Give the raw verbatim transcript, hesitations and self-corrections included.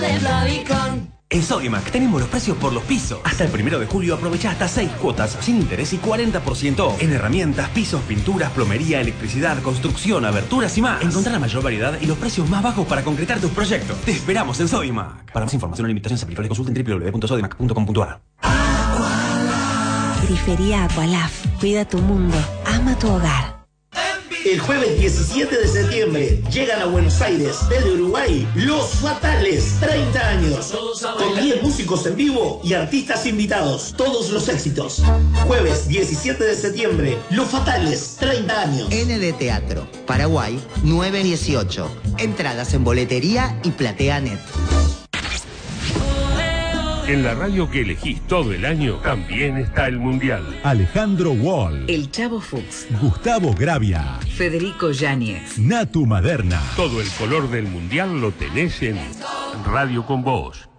de Flavicon. En Sodimac tenemos los precios por los pisos. Hasta el primero de julio aprovecha hasta seis cuotas sin interés y cuarenta por ciento off. En herramientas, pisos, pinturas, plomería, electricidad, construcción, aberturas y más. Encontrá la mayor variedad y los precios más bajos para concretar tus proyectos. Te esperamos en Sodimac. Para más información o limitaciones aplicables, consulta en doble u doble u doble u punto sodimac punto com punto a r. Grifería Aqualaf. Cuida tu mundo. Ama tu hogar. El jueves diecisiete de septiembre llegan a Buenos Aires desde Uruguay Los Fatales, treinta años, con diez músicos en vivo y artistas invitados, todos los éxitos. Jueves diecisiete de septiembre, Los Fatales, treinta años. N D Teatro, Paraguay, nueve dieciocho. Entradas en boletería y PlateaNet. En la radio que elegís todo el año también está el Mundial. Alejandro Wall, El Chavo Fuchs, Gustavo Gravia, Federico Yáñez, Natu Maderna. Todo el color del Mundial lo tenés en Radio con Vos.